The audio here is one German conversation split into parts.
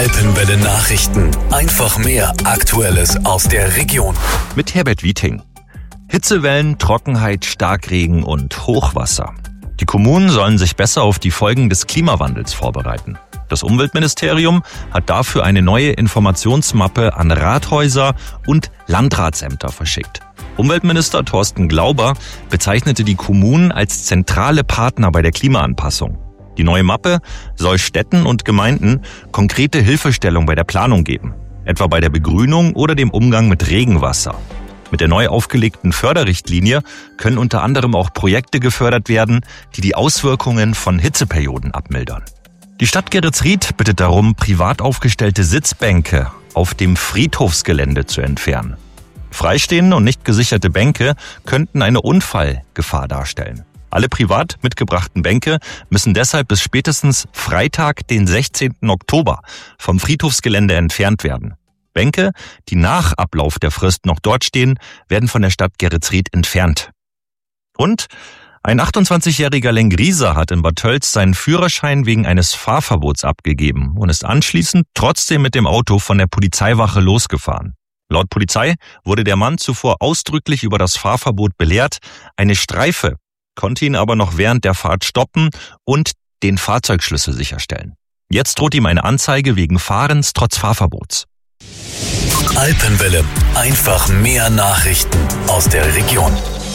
Alpenwelle Nachrichten. Einfach mehr Aktuelles aus der Region. Mit Herbert Wieting. Hitzewellen, Trockenheit, Starkregen und Hochwasser. Die Kommunen sollen sich besser auf die Folgen des Klimawandels vorbereiten. Das Umweltministerium hat dafür eine neue Informationsmappe an Rathäuser und Landratsämter verschickt. Umweltminister Thorsten Glauber bezeichnete die Kommunen als zentrale Partner bei der Klimaanpassung. Die neue Mappe soll Städten und Gemeinden konkrete Hilfestellung bei der Planung geben, etwa bei der Begrünung oder dem Umgang mit Regenwasser. Mit der neu aufgelegten Förderrichtlinie können unter anderem auch Projekte gefördert werden, die die Auswirkungen von Hitzeperioden abmildern. Die Stadt Geretsried bittet darum, privat aufgestellte Sitzbänke auf dem Friedhofsgelände zu entfernen. Freistehende und nicht gesicherte Bänke könnten eine Unfallgefahr darstellen. Alle privat mitgebrachten Bänke müssen deshalb bis spätestens Freitag, den 16. Oktober, vom Friedhofsgelände entfernt werden. Bänke, die nach Ablauf der Frist noch dort stehen, werden von der Stadt Geretsried entfernt. Und ein 28-jähriger Lengrieser hat in Bad Tölz seinen Führerschein wegen eines Fahrverbots abgegeben und ist anschließend trotzdem mit dem Auto von der Polizeiwache losgefahren. Laut Polizei wurde der Mann zuvor ausdrücklich über das Fahrverbot belehrt. Eine Streife konnte ihn aber noch während der Fahrt stoppen und den Fahrzeugschlüssel sicherstellen. Jetzt droht ihm eine Anzeige wegen Fahrens trotz Fahrverbots. Alpenwelle. Einfach mehr Nachrichten aus der Region.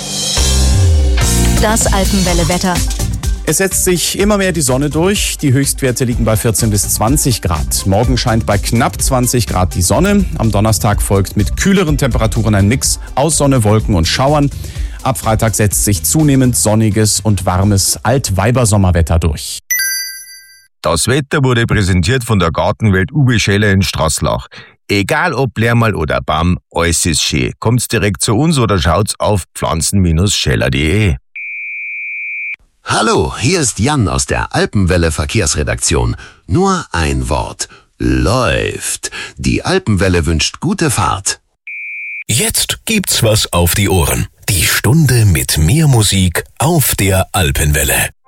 Das Alpenwelle-Wetter. Es setzt sich immer mehr die Sonne durch. Die Höchstwerte liegen bei 14 bis 20 Grad. Morgen scheint bei knapp 20 Grad die Sonne. Am Donnerstag folgt mit kühleren Temperaturen ein Mix aus Sonne, Wolken und Schauern. Ab Freitag setzt sich zunehmend sonniges und warmes Altweibersommerwetter durch. Das Wetter wurde präsentiert von der Gartenwelt Uwe Scheller in Straßlach. Egal ob Lärmal oder Baum, alles ist schön. Kommt's direkt zu uns oder schaut's auf pflanzen-scheller.de. Hallo, hier ist Jan aus der Alpenwelle Verkehrsredaktion. Nur ein Wort. Läuft. Die Alpenwelle wünscht gute Fahrt. Jetzt gibt's was auf die Ohren. Die Stunde mit mehr Musik auf der Alpenwelle.